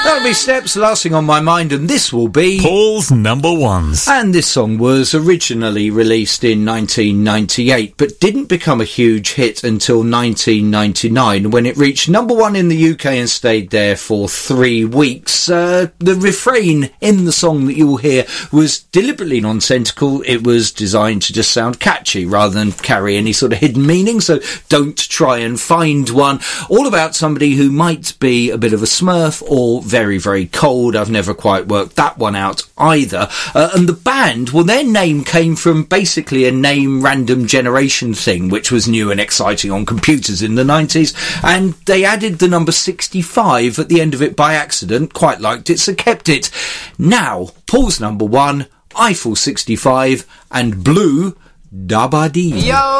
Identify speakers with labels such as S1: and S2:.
S1: That'll be Steps, Last Thing on My Mind, and this will be
S2: Paul's number ones.
S1: And this song was originally released in 1998, but didn't become a huge hit until 1999, when it reached number one in the UK and stayed there for 3 weeks. The refrain in the song that you'll hear was deliberately nonsensical. It was designed to just sound catchy rather than carry any sort of hidden meaning, so don't try and find one. All about somebody who might be a bit of a smurf or very, very cold. I've never quite worked that one out either. And the band, well, their name came from basically a name random generation thing, which was new and exciting on computers in the 90s. And they added the number 65 at the end of it by accident. Quite liked it, so kept it. Now, Paul's number one, Eiffel 65 and Blue Dabba Dee.
S3: Yo!